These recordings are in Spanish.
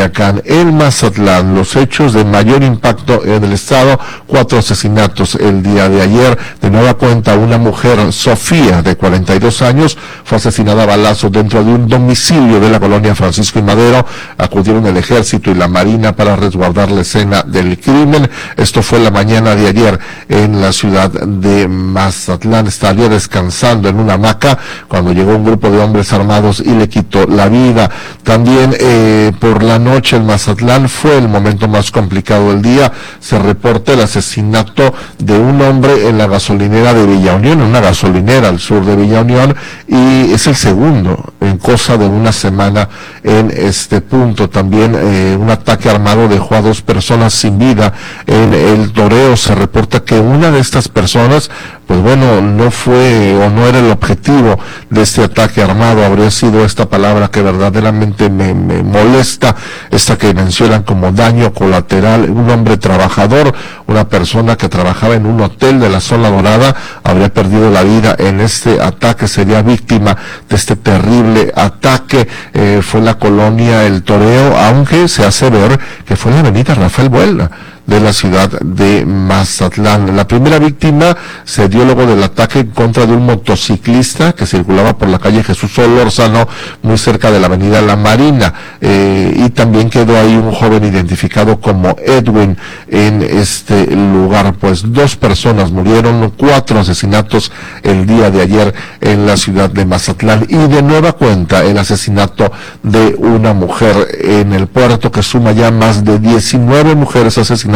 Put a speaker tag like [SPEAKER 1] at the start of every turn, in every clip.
[SPEAKER 1] Culiacán. En Mazatlán, los hechos de mayor impacto en el estado, 4 asesinatos el día de ayer. De nueva cuenta, una mujer, Sofía, de 42 años, fue asesinada a balazos dentro de un domicilio de la colonia Francisco y Madero. Acudieron el ejército y la marina para resguardar la escena del crimen. Esto fue la mañana de ayer en la ciudad de Mazatlán. Estaría descansando en una hamaca cuando llegó un grupo de hombres armados y le quitó la vida. También por la noche en Mazatlán fue el momento más complicado del día. Se reporta el asesinato de un hombre en la gasolinera de Villa Unión, una gasolinera al sur de Villa Unión, y es el segundo en cosa de una semana en este punto. También un ataque armado dejó a 2 personas sin vida en el Toreo. Se reporta que una de estas personas, pues bueno, no fue o no era el objetivo de este ataque armado. Habría sido esta palabra que verdaderamente me molesta, esta que mencionan como daño colateral. Un hombre trabajador, una persona que trabajaba en un hotel de la zona dorada, habría perdido la vida en este ataque, sería víctima de este terrible ataque. Fue la colonia El Toreo, aunque se hace ver que fue en la avenida Rafael Buelna de la ciudad de Mazatlán. La primera víctima se dio luego del ataque en contra de un motociclista que circulaba por la calle Jesús Solórzano, muy cerca de la avenida La Marina, y también quedó ahí un joven identificado como Edwin en este lugar. Pues 2 personas murieron, 4 asesinatos el día de ayer en la ciudad de Mazatlán, y de nueva cuenta el asesinato de una mujer en el puerto, que suma ya más de 19 mujeres asesinadas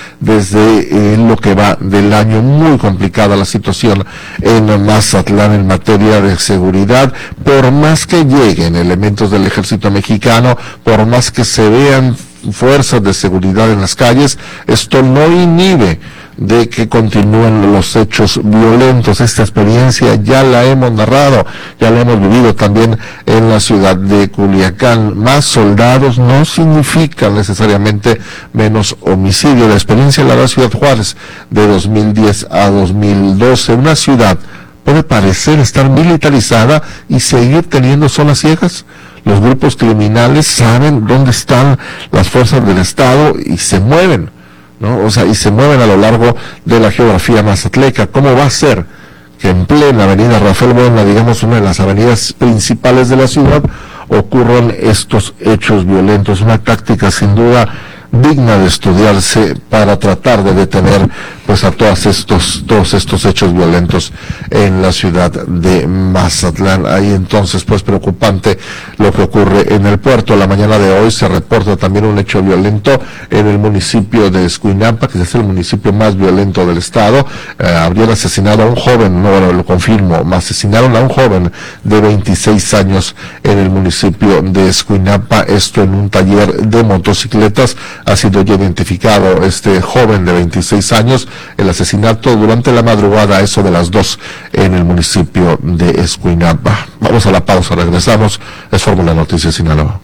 [SPEAKER 1] desde lo que va del año. Muy complicada la situación en Mazatlán en materia de seguridad. Por más que lleguen elementos del ejército mexicano, por más que se vean fuerzas de seguridad en las calles, esto no inhibe de que continúen los hechos violentos. Esta experiencia ya la hemos narrado, ya la hemos vivido también en la ciudad de Culiacán. Más soldados no significa necesariamente menos homicidio. La experiencia en la Ciudad Juárez de 2010 a 2012, una ciudad puede parecer estar militarizada y seguir teniendo zonas ciegas. Los grupos criminales saben dónde están las fuerzas del Estado y se mueven, ¿no? O sea, y se mueven a lo largo de la geografía mazatleca. ¿Cómo va a ser que en plena avenida Rafael Buelna, digamos una de las avenidas principales de la ciudad, ocurran estos hechos violentos? Una táctica sin duda digna de estudiarse para tratar de detener pues a todos estos hechos violentos en la ciudad de Mazatlán. Ahí entonces pues preocupante lo que ocurre en el puerto. La mañana de hoy se reporta también un hecho violento en el municipio de Escuinapa, que es el municipio más violento del estado. Habrían asesinado a un joven, no lo confirmo, asesinaron a un joven de 26 años en el municipio de Escuinapa, esto en un taller de motocicletas. Ha sido ya identificado este joven de 26 años. El asesinato durante la madrugada, eso de las 2 en el municipio de Escuinapa. Vamos a la pausa, regresamos. Es Fórmula Noticias Sinaloa.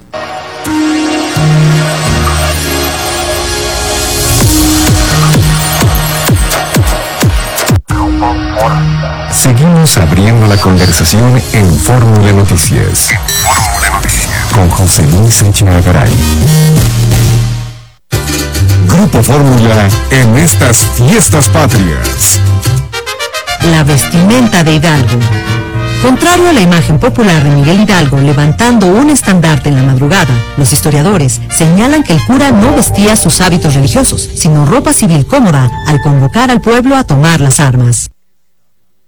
[SPEAKER 2] Seguimos abriendo la conversación en Fórmula Noticias. Con José Luis Sánchez Garay. Grupo Fórmula en estas fiestas patrias.
[SPEAKER 3] La vestimenta de Hidalgo. Contrario a la imagen popular de Miguel Hidalgo levantando un estandarte en la madrugada, los historiadores señalan que el cura no vestía sus hábitos religiosos, sino ropa civil cómoda al convocar al pueblo a tomar las armas.